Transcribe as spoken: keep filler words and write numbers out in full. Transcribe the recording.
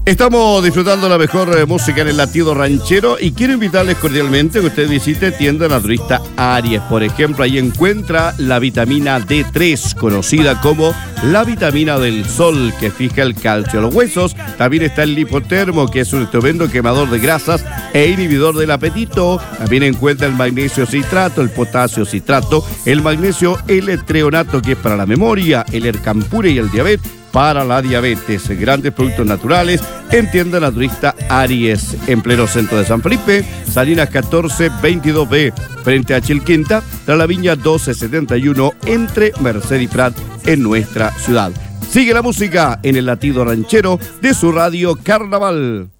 Estamos disfrutando la mejor eh, música en el latido ranchero y quiero invitarles cordialmente a que usted visite tienda naturista Aries. Por ejemplo, ahí encuentra la vitamina D tres, conocida como la vitamina del sol, que fija el calcio a los huesos. También está el lipotermo, que es un estupendo quemador de grasas e inhibidor del apetito. También encuentra el magnesio citrato, el potasio citrato, el magnesio L-treonato, que es para la memoria, el Ercampure y el diabetes, para la diabetes. Grandes productos naturales en tienda naturista Aries, en pleno centro de San Felipe, Salinas catorce veintidós B, frente a Chilquinta, tras la Viña doce setenta y uno, entre Merced y Prat, en nuestra ciudad. Sigue la música en el latido ranchero de su radio Carnaval.